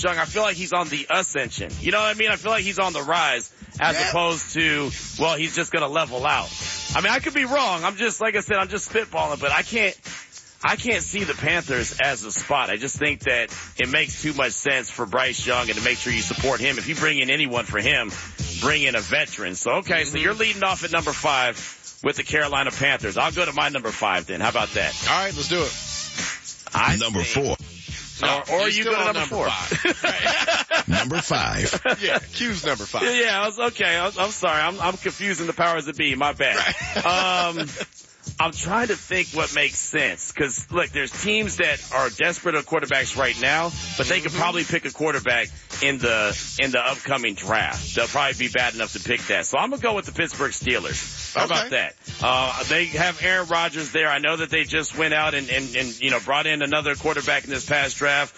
Young, I feel like he's on the ascension. You know what I mean? I feel like he's on the rise as opposed to, well, he's just going to level out. I mean, I could be wrong. I'm just, like I said, I'm just spitballing, but I can't see the Panthers as a spot. I just think that it makes too much sense for Bryce Young and to make sure you support him. If you bring in anyone for him, bring in a veteran. So, okay, so you're leading off at number 5 with the Carolina Panthers. I'll go to my number 5 then. How about that? All right, let's do it. Number 4. Or you go to number 4. 5. Number 5. Yeah, Q's number 5. Yeah, I'm sorry. I'm confusing the powers that be. My bad. Right. I'm trying to think what makes sense. Cause look, there's teams that are desperate at quarterbacks right now, but they could probably pick a quarterback in the upcoming draft. They'll probably be bad enough to pick that. So I'm gonna go with the Pittsburgh Steelers. How about that? They have Aaron Rodgers there. I know that they just went out and brought in another quarterback in this past draft.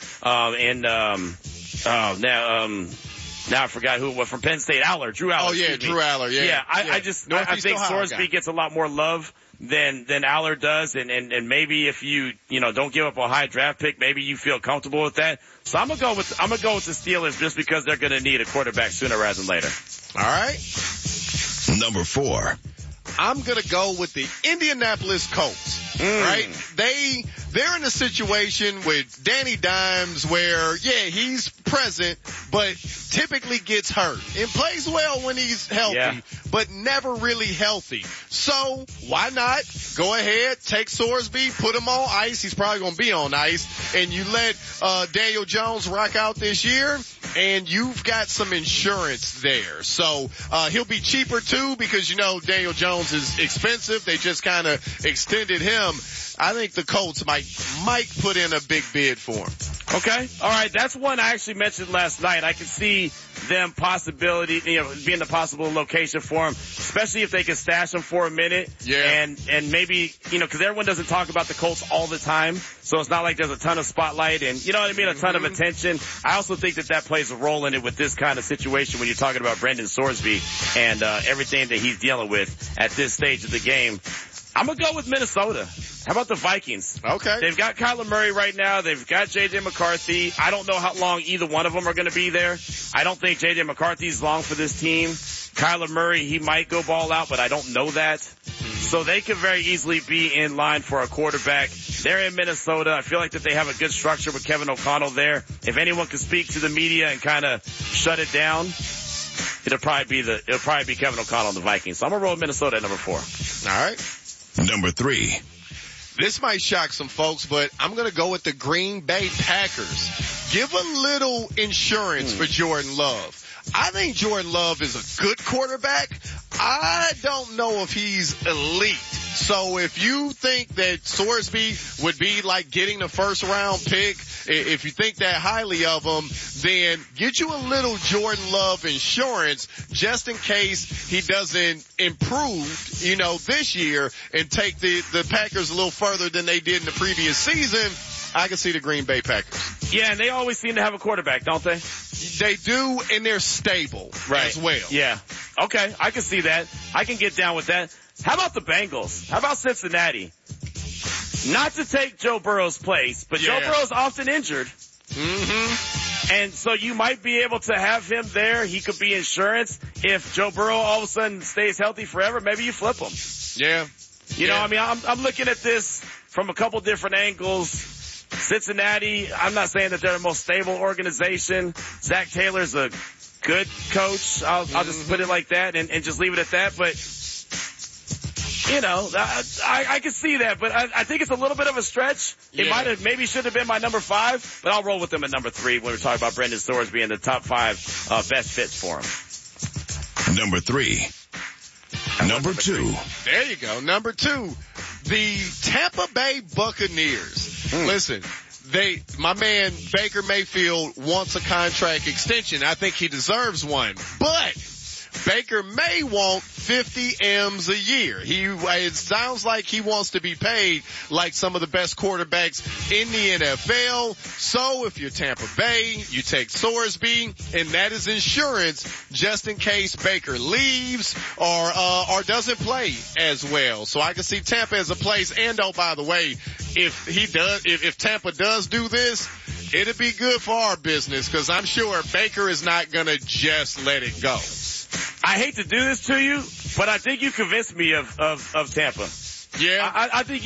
Now I forgot who it was from Penn State. Drew Aller. Oh yeah, Drew Aller. Yeah. I think Sorsby gets a lot more love than Aller does, and maybe if you don't give up a high draft pick, maybe you feel comfortable with that. So I'm gonna go with the Steelers just because they're gonna need a quarterback sooner rather than later. All right. Number 4. I'm gonna go with the Indianapolis Colts. Right? They're in a situation with Danny Dimes where, he's present, but typically gets hurt and plays well when he's healthy, but never really healthy. So why not go ahead, take Sorsby, put him on ice. He's probably going to be on ice, and you let Daniel Jones rock out this year, and you've got some insurance there. So he'll be cheaper too because Daniel Jones is expensive. They just kind of extended him. I think the Colts might put in a big bid for him. Okay. All right. That's one I actually mentioned last night. I can see them being the possible location for him, especially if they can stash him for a minute. Yeah. And maybe, because everyone doesn't talk about the Colts all the time. So it's not like there's a ton of spotlight and, a ton of attention. I also think that plays a role in it with this kind of situation when you're talking about Brendan Sorsby and, everything that he's dealing with at this stage of the game. I'm going to go with Minnesota. How about the Vikings? Okay. They've got Kyler Murray right now. They've got J.J. McCarthy. I don't know how long either one of them are going to be there. I don't think J.J. McCarthy's long for this team. Kyler Murray, he might go ball out, but I don't know that. So they could very easily be in line for a quarterback. They're in Minnesota. I feel like that they have a good structure with Kevin O'Connell there. If anyone can speak to the media and kind of shut it down, it'll probably be Kevin O'Connell and the Vikings. So I'm going to roll Minnesota at number 4. All right. Number 3. This might shock some folks, but I'm going to go with the Green Bay Packers. Give a little insurance for Jordan Love. I think Jordan Love is a good quarterback. I don't know if he's elite. So if you think that Sorsby would be like getting the first round pick, if you think that highly of him, then get you a little Jordan Love insurance just in case he doesn't improve, this year and take the Packers a little further than they did in the previous season. I can see the Green Bay Packers. Yeah, and they always seem to have a quarterback, don't they? They do, and they're stable as well. Yeah. Okay, I can see that. I can get down with that. How about the Bengals? How about Cincinnati? Not to take Joe Burrow's place, but Joe Burrow's often injured. Mm-hmm. And so you might be able to have him there. He could be insurance. If Joe Burrow all of a sudden stays healthy forever, maybe you flip him. Yeah. I'm looking at this from a couple different angles. Cincinnati, I'm not saying that they're the most stable organization. Zach Taylor's a good coach. I'll just put it like that and just leave it at that. But, I can see that, but I think it's a little bit of a stretch. It maybe should have been my number 5, but I'll roll with them at number 3 when we're talking about Brendan Sorsby and the top 5 best fits for him. Number 3. Number 2. There you go. Number 2. The Tampa Bay Buccaneers. Listen, my man Baker Mayfield wants a contract extension. I think he deserves one, but Baker may want 50 M's a year. It sounds like he wants to be paid like some of the best quarterbacks in the NFL. So if you're Tampa Bay, you take Sorsby, and that is insurance just in case Baker leaves or doesn't play as well. So I can see Tampa as a place. And by the way, if Tampa does do this, It'd be good for our business because I'm sure Baker is not going to just let it go. I hate to do this to you, but I think you convinced me of Tampa. Yeah. I think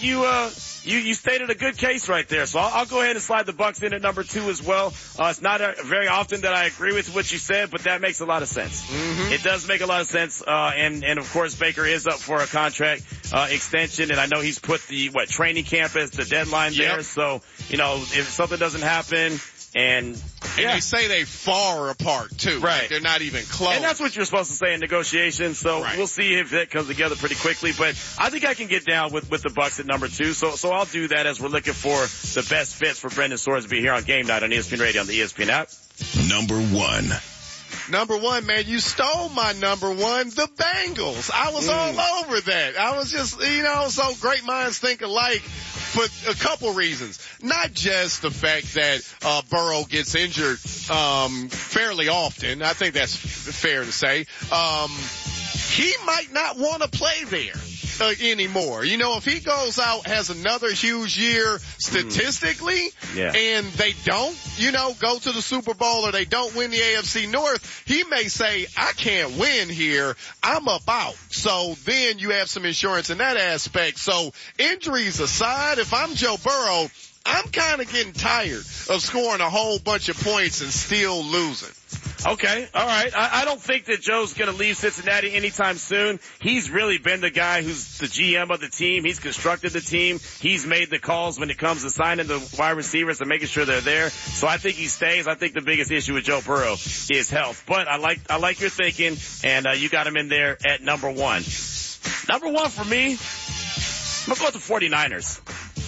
you stated a good case right there. So I'll go ahead and slide the Bucks in at number 2 as well. It's not very often that I agree with what you said, but that makes a lot of sense. Mm-hmm. It does make a lot of sense. And of course Baker is up for a contract, extension. And I know he's put the, training camp as the deadline there. So, if something doesn't happen, and they say they far apart too. Right. Like they're not even close. And that's what you're supposed to say in negotiations. So We'll see if that comes together pretty quickly. But I think I can get down with the Bucks at number 2. So I'll do that as we're looking for the best fits for Brendan Sorsby here on Game Night on ESPN Radio on the ESPN app. Number 1. Number 1, man, you stole my number 1, the Bengals. I was all over that. I was just, so great minds think alike for a couple reasons. Not just the fact that Burrow gets injured fairly often. I think that's fair to say. He might not want to play there anymore. If he goes out, has another huge year statistically, and they don't, go to the Super Bowl or they don't win the AFC North, he may say, I can't win here. I'm up out. So then you have some insurance in that aspect. So injuries aside, if I'm Joe Burrow, I'm kind of getting tired of scoring a whole bunch of points and still losing. Okay, all right. I don't think that Joe's going to leave Cincinnati anytime soon. He's really been the guy who's the GM of the team. He's constructed the team. He's made the calls when it comes to signing the wide receivers and making sure they're there. So I think he stays. I think the biggest issue with Joe Burrow is health. But I like your thinking, and you got him in there at number 1. Number 1 for me, I'm going to go with the 49ers.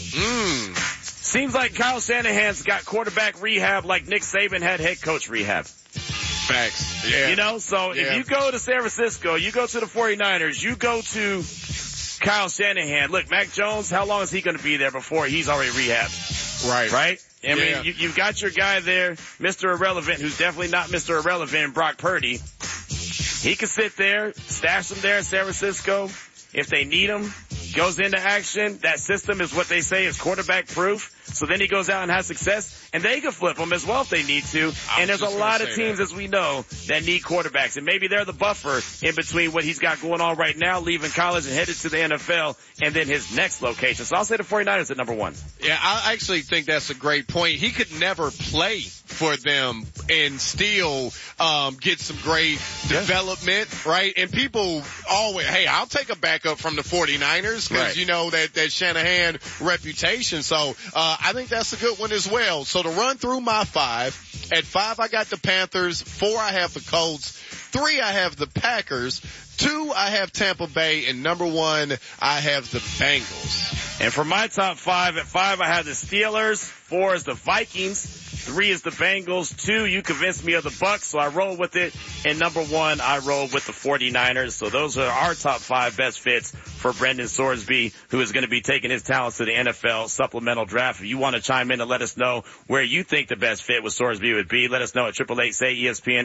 Seems like Kyle Shanahan's got quarterback rehab like Nick Saban had head coach rehab. Facts. Yeah. So if you go to San Francisco, you go to the 49ers, you go to Kyle Shanahan. Look, Mac Jones, how long is he going to be there before he's already rehabbed? Right? I mean, you've got your guy there, Mr. Irrelevant, who's definitely not Mr. Irrelevant, Brock Purdy. He can sit there, stash him there in San Francisco. If they need him, goes into action. That system is what they say is quarterback proof. So then he goes out and has success, and they can flip him as well if they need to. And there's a lot of teams, as we know, that need quarterbacks. And maybe they're the buffer in between what he's got going on right now, leaving college and headed to the NFL, and then his next location. So I'll say the 49ers at number 1. Yeah, I actually think that's a great point. He could never play for them and still get some great development, right? And people always, hey, I'll take a backup from the 49ers because you know that Shanahan reputation. So I think that's a good one as well. So to run through my 5, at 5 I got the Panthers, 4 I have the Colts, 3 I have the Packers, 2 I have Tampa Bay, and number 1 I have the Bengals. And for my top 5, at 5 I have the Steelers, 4 is the Vikings, 3 is the Bengals, 2 you convinced me of the Bucks, so I roll with it, and number 1 I roll with the 49ers. So those are our top 5 best fits for Brendan Sorsby, who is going to be taking his talents to the NFL supplemental draft. If you want to chime in and let us know where you think the best fit with Sorsby would be, let us know at 888-SAY-ESPN,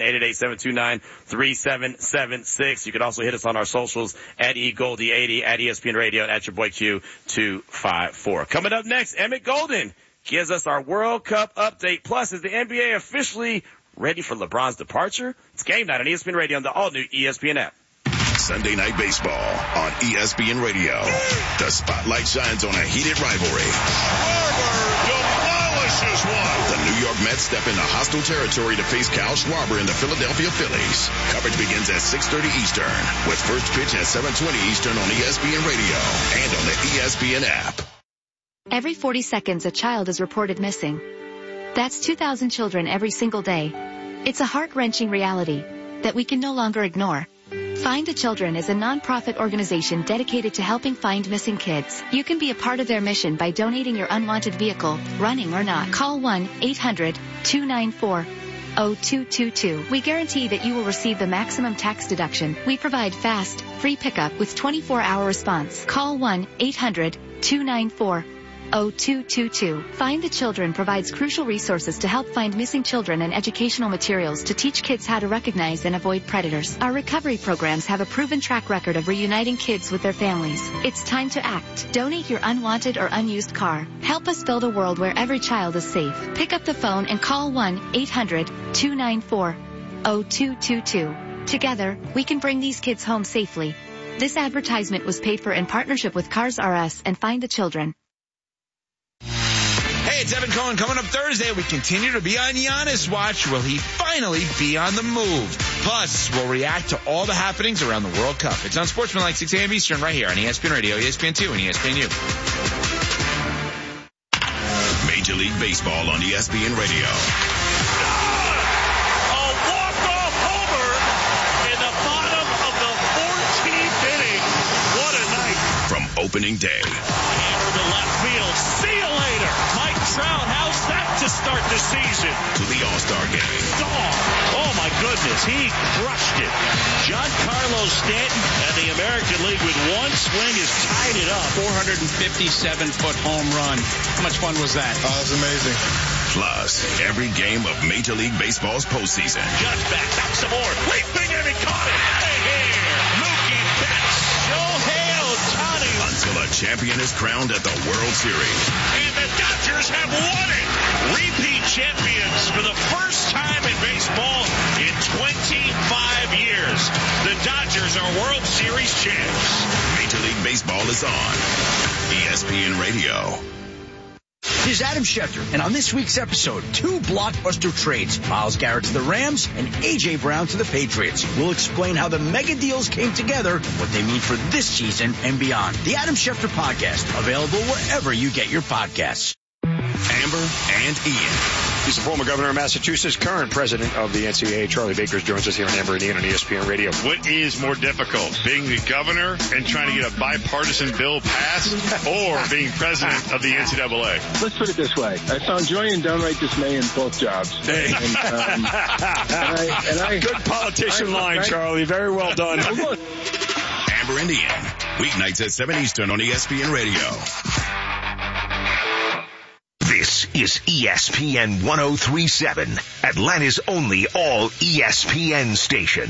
888-729-3776. You can also hit us on our socials at eGoldie80, at ESPN Radio, and at your boy Q254. Coming up next, Emmett Golden gives us our World Cup update. Plus, is the NBA officially ready for LeBron's departure? It's Game Night on ESPN Radio on the all-new ESPN app. Sunday Night Baseball on ESPN Radio. The spotlight shines on a heated rivalry. Schwarber demolishes one. The New York Mets step into hostile territory to face Kyle Schwarber and the Philadelphia Phillies. Coverage begins at 6:30 Eastern with first pitch at 7:20 Eastern on ESPN Radio and on the ESPN app. Every 40 seconds, a child is reported missing. That's 2,000 children every single day. It's a heart-wrenching reality that we can no longer ignore. Find the Children is a non-profit organization dedicated to helping find missing kids. You can be a part of their mission by donating your unwanted vehicle, running or not. Call 1-800-294-0222. We guarantee that you will receive the maximum tax deduction. We provide fast, free pickup with 24-hour response. Call 1-800-294-0222. 0222. Find the Children provides crucial resources to help find missing children and educational materials to teach kids how to recognize and avoid predators. Our recovery programs have a proven track record of reuniting kids with their families. It's time to act. Donate your unwanted or unused car. Help us build a world where every child is safe. Pick up the phone and call 1-800-294-0222. Together, we can bring these kids home safely. This advertisement was paid for in partnership with Cars R Us and Find the Children. Hey, it's Evan Cohen. Coming up Thursday, we continue to be on Giannis watch. Will he finally be on the move? Plus, we'll react to all the happenings around the World Cup. It's on Sportsmanlike 6 a.m. Eastern right here on ESPN Radio, ESPN2, and ESPNU. Major League Baseball on ESPN Radio. A walk-off homer in the bottom of the 14th inning. What a night. From opening day. Hammer to left field. See you later. Mike Trout, how's that to start the season? To the All-Star game. Oh my goodness, he crushed it. Giancarlo Stanton and the American League with one swing has tied it up. 457-foot home run. How much fun was that? Oh, it was amazing. Plus, every game of Major League Baseball's postseason. Just back some more. Leaping and he caught it. Out of here. Mookie Betts. Shohei Ohtani. Until a champion is crowned at the World Series. And the Dodgers have won it. Repeat champions for the first time in baseball in 25 years. The Dodgers are World Series champs. Major League Baseball is on ESPN Radio. This is Adam Schefter, and on this week's episode, two blockbuster trades. Myles Garrett to the Rams and A.J. Brown to the Patriots. We'll explain how the mega deals came together and what they mean for this season and beyond. The Adam Schefter Podcast, available wherever you get your podcasts. Amber and Ian. He's the former governor of Massachusetts, current president of the NCAA. Charlie Baker joins us here on Amber and Ian on ESPN Radio. What is more difficult, being the governor and trying to get a bipartisan bill passed, or being president of the NCAA? Let's put it this way. I found joy and downright dismay in both jobs. Hey. Good politician line, Charlie. Very well done. Amber and Ian, weeknights at 7 Eastern on ESPN Radio. This is ESPN 1037, Atlanta's only all ESPN station.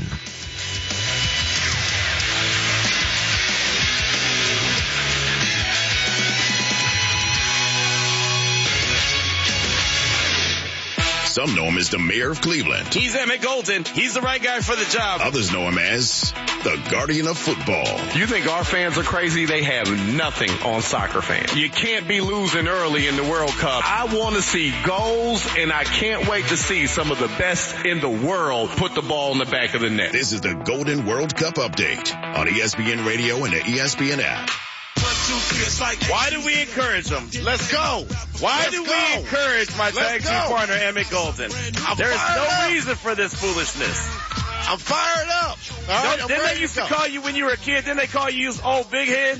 Some know him as the mayor of Cleveland. He's Emmett Golden. He's the right guy for the job. Others know him as the guardian of football. You think our fans are crazy? They have nothing on soccer fans. You can't be losing early in the World Cup. I want to see goals, and I can't wait to see some of the best in the world put the ball in the back of the net. This is the Golden World Cup update on ESPN Radio and the ESPN app. Why do we encourage them? Let's go. Why do we encourage my tag team partner, Emmett Golden? There is no reason for this foolishness. I'm fired up. All right, didn't they used to call you when you were a kid? Didn't they call you old big head?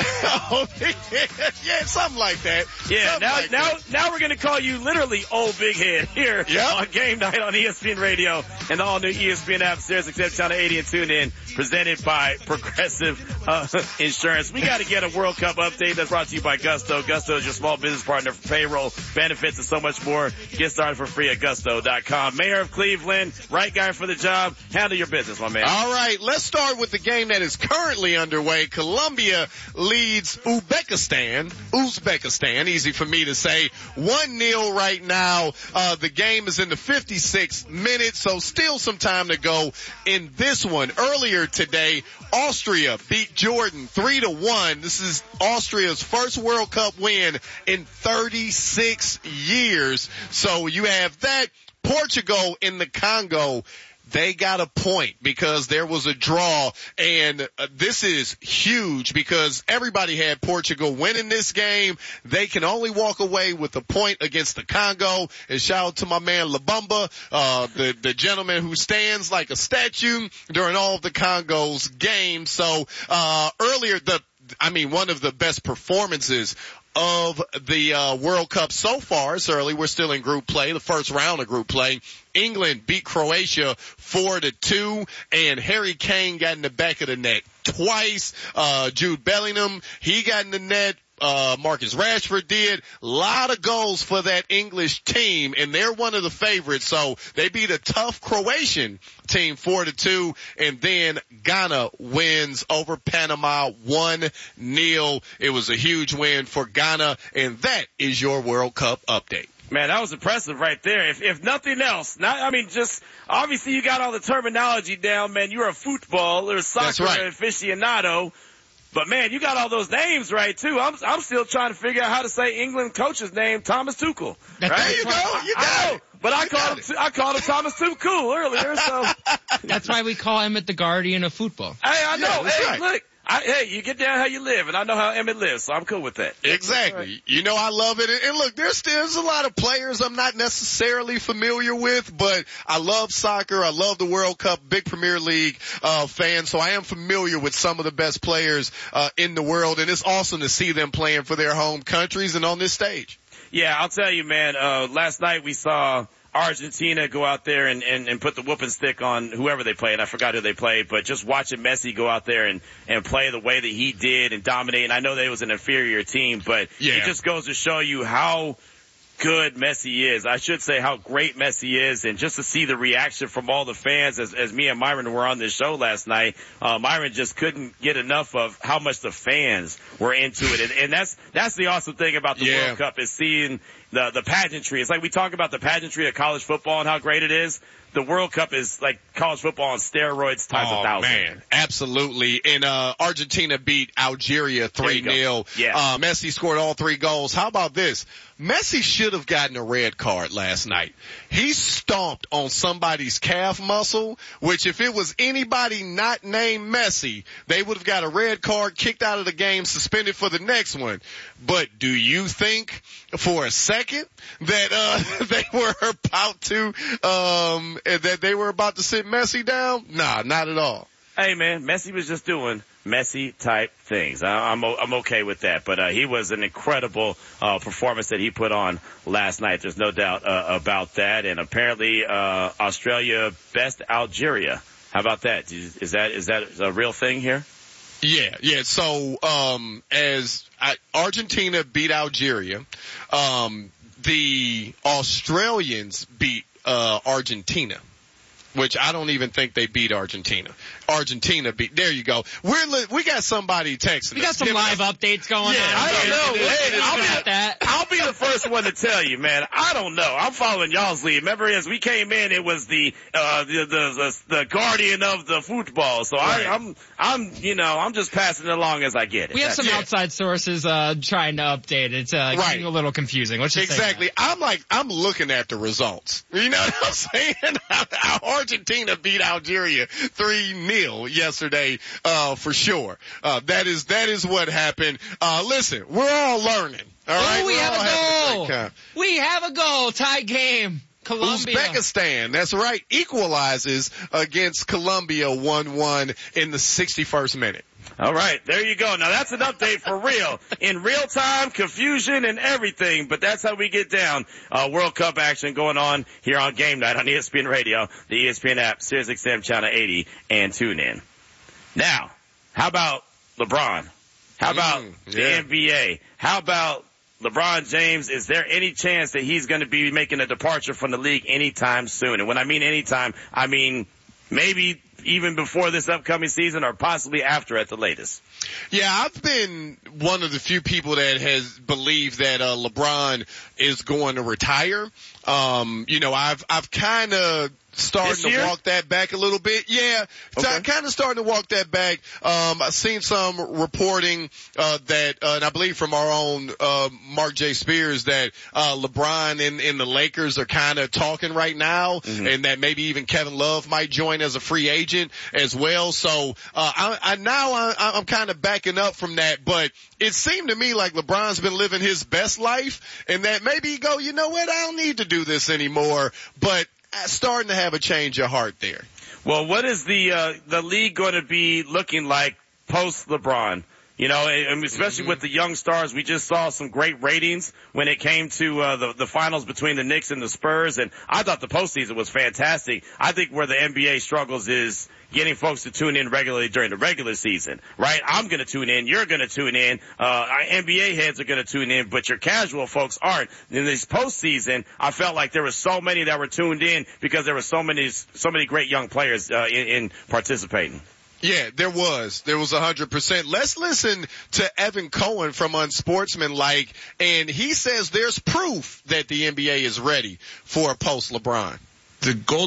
Yeah, something like that. Yeah, now we're going to call you literally old big head here on game night on ESPN Radio and the all new ESPN app, Sirius XM Channel 80 and tune in, presented by Progressive Insurance. We got to get a World Cup update that's brought to you by Gusto. Gusto is your small business partner for payroll, benefits, and so much more. Get started for free at gusto.com. Mayor of Cleveland, right guy for the job. Handle your business, my man. All right, let's start with the game that is currently underway. Colombia leads Uzbekistan, easy for me to say, 1-0 right now. The game is in the 56th minute, so still some time to go in this one. Earlier today, Austria beat Jordan 3-1. This is Austria's first World Cup win in 36 years. So you have that. Portugal in the Congo, they got a point because there was a draw, and this is huge because everybody had Portugal winning this game. They can only walk away with a point against the Congo. And shout out to my man Labumba, the gentleman who stands like a statue during all of the Congo's games. So earlier, one of the best performances of the World Cup so far. It's early. We're still in group play, the first round of group play. England beat Croatia 4-2, and Harry Kane got in the back of the net twice. Jude Bellingham, he got in the net Marcus Rashford did. A lot of goals for that English team, and they're one of the favorites. So they beat a tough Croatian team 4-2, and then Ghana wins over Panama 1-0. It was a huge win for Ghana, and that is your World Cup update. Man, that was impressive right there. If nothing else, just obviously you got all the terminology down, man. You're a football or soccer aficionado, but man, you got all those names right too. I'm still trying to figure out how to say England coach's name, Thomas Tuchel. Right? There you go. You got it. But I called him Thomas Tuchel earlier, so. That's why we call Emmett the Guardian of football. Hey, I know. Yeah, hey, look. You get down how you live, and I know how Emmett lives, so I'm cool with that. Exactly. You know, I love it. And look, there's a lot of players I'm not necessarily familiar with, but I love soccer. I love the World Cup, big Premier League fan, so I am familiar with some of the best players in the world, and it's awesome to see them playing for their home countries and on this stage. Yeah, I'll tell you, man, last night we saw Argentina go out there and put the whooping stick on whoever they played. I forgot who they played, but just watching Messi go out there and play the way that he did and dominate. And I know that it was an inferior team, but it just goes to show you how good Messi is. I should say how great Messi is, and just to see the reaction from all the fans as me and Myron were on this show last night, Myron just couldn't get enough of how much the fans were into it. And that's the awesome thing about the World Cup is seeing the pageantry. It's like we talk about the pageantry of college football and how great it is. The World Cup is like college football on steroids times 1,000. Oh, man. Absolutely. And Argentina beat Algeria 3-0. Yeah. Messi scored all 3 goals. How about this? Messi should have gotten a red card last night. He stomped on somebody's calf muscle, which if it was anybody not named Messi, they would have got a red card, kicked out of the game, suspended for the next one. But do you think for a second that they were about to sit Messi down? Nah, not at all. Hey man, Messi was just doing Messi type things. I'm okay with that, but he was an incredible performance that he put on last night. There's no doubt about that. And apparently Australia best Algeria. How about that? Is that a real thing here? Yeah. So Argentina beat Algeria, the Australians beat Argentina, which I don't even think they beat Argentina. Argentina beat. There you go. We got somebody texting. We got some live updates going on. I don't know. I'll be the first one to tell you, man. I don't know. I'm following y'all's lead. Remember, as we came in, it was the guardian of the football. So right. I'm just passing it along as I get it. We have some outside sources trying to update it. It's getting a little confusing. Let's just exactly. I'm looking at the results. You know what I'm saying? Argentina beat Algeria 3-0 yesterday, for sure. That is what happened. Listen, we're all learning. All right. We have a goal. We have a goal. Tie game. Colombia. Uzbekistan, that's right, equalizes against Colombia 1-1 in the 61st minute. All right, there you go. Now that's an update for real. In real time, confusion and everything, but that's how we get down. World Cup action going on here on Game Night on ESPN Radio, the ESPN app, SiriusXM Channel 80, and tune in. Now, how about LeBron? How about the NBA? How about LeBron James? Is there any chance that he's going to be making a departure from the league anytime soon? And when I mean anytime, I mean maybe even before this upcoming season or possibly after at the latest. Yeah, I've been one of the few people that has believed that LeBron is going to retire. I've kind of starting to walk that back a little bit. Yeah, okay. Kind of starting to walk that back. I've seen some reporting that, and I believe from our own Mark J. Spears, that LeBron and the Lakers are kind of talking right now, and that maybe even Kevin Love might join as a free agent as well. So I'm kind of backing up from that, but it seemed to me like LeBron's been living his best life, and that maybe you go, you know what, I don't need to do this anymore, but starting to have a change of heart there. Well, what is the league going to be looking like post LeBron? You know, and especially with the young stars, we just saw some great ratings when it came to the finals between the Knicks and the Spurs, and I thought the postseason was fantastic. I think where the NBA struggles is getting folks to tune in regularly during the regular season, right? I'm going to tune in. You're going to tune in. Our NBA heads are going to tune in, but your casual folks aren't. In this postseason, I felt like there were so many that were tuned in because there were so many great young players in participating. Yeah, there was 100%. Let's listen to Evan Cohen from Unsportsmanlike, and he says there's proof that the NBA is ready for a post-LeBron. The Golden